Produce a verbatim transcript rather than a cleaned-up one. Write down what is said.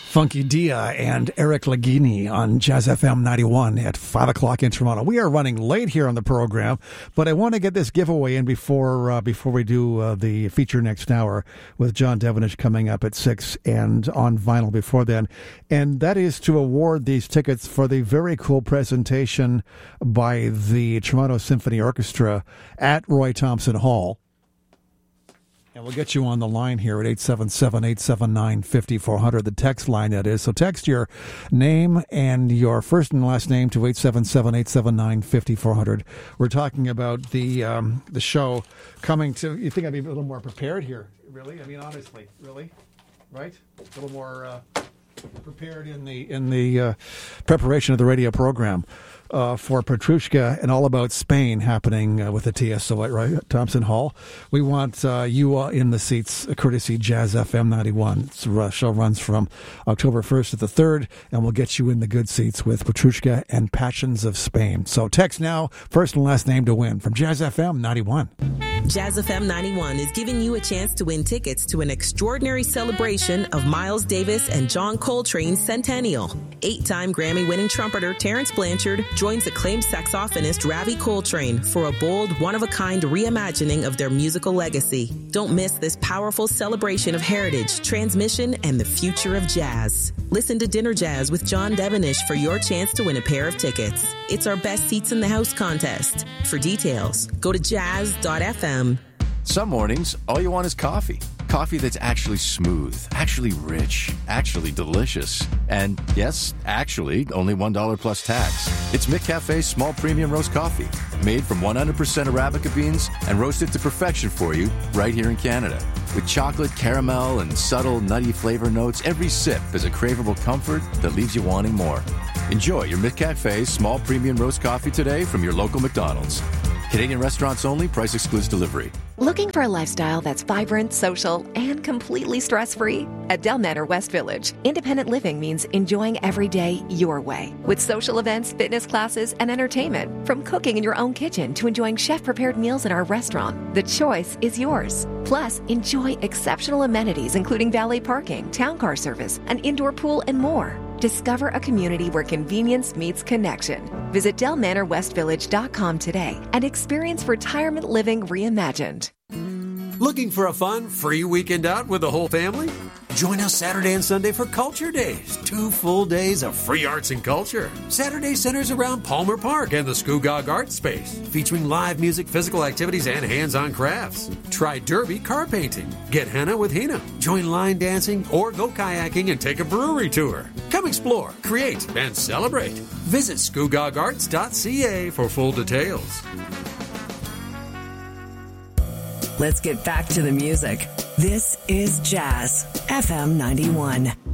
Funky Dia and Eric Lagini on Jazz F M ninety-one at five o'clock in Toronto. We are running late here on the program, but I want to get this giveaway in before uh, before we do uh, the feature next hour with John Devenish coming up at six and on vinyl before then. And that is to award these tickets for the very cool presentation by the Toronto Symphony Orchestra at Roy Thompson Hall. And we'll get you on the line here at eight seven seven, eight seven nine, five four zero zero, the text line that is. So text your name and your first and last name to eight seven seven, eight seven nine, five four zero zero. We're talking about the um, the show coming to... You think I'd be a little more prepared here? Really? I mean, honestly, really? Right? A little more uh, prepared in the, in the uh, preparation of the radio program. Uh, for Petrushka and All About Spain happening uh, with the T S O at Roy Thompson Hall. We want uh, you uh, in the seats, uh, courtesy Jazz F M ninety-one. The uh, show runs from October first to the third, and we'll get you in the good seats with Petrushka and Passions of Spain. So text now, first and last name to win from Jazz F M ninety-one. Jazz F M ninety-one is giving you a chance to win tickets to an extraordinary celebration of Miles Davis and John Coltrane's centennial. Eight-time Grammy-winning trumpeter Terrence Blanchard joins acclaimed saxophonist Ravi Coltrane for a bold, one-of-a-kind reimagining of their musical legacy. Don't miss this powerful celebration of heritage, transmission, and the future of jazz. Listen to Dinner Jazz with John Devenish for your chance to win a pair of tickets. It's our Best Seats in the House contest. For details, go to jazz dot f m. Some mornings, all you want is coffee. Coffee that's actually smooth, actually rich, actually delicious. And yes, actually, only one dollar plus tax. It's McCafe's small premium roast coffee, made from one hundred percent Arabica beans and roasted to perfection for you right here in Canada. With chocolate, caramel, and subtle nutty flavor notes, every sip is a craveable comfort that leaves you wanting more. Enjoy your McCafe's small premium roast coffee today from your local McDonald's. Canadian restaurants only. Price excludes delivery. Looking for a lifestyle that's vibrant, social, and completely stress-free? At Del Manor West Village, independent living means enjoying every day your way. With social events, fitness classes, and entertainment, from cooking in your own kitchen to enjoying chef-prepared meals in our restaurant, the choice is yours. Plus, enjoy exceptional amenities including valet parking, town car service, an indoor pool, and more. Discover a community where convenience meets connection. Visit del manor west village dot com today and experience retirement living reimagined. Looking for a fun, free weekend out with the whole family? Join us Saturday and Sunday for Culture Days. Two full days of free arts and culture. Saturday centers around Palmer Park and the Scugog Art Space, featuring live music, physical activities, and hands-on crafts. Try derby car painting. Get henna with Hina. Join line dancing or go kayaking and take a brewery tour. Come explore, create, and celebrate. Visit scugog arts dot c a for full details. Let's get back to the music. This is Jazz F M ninety-one.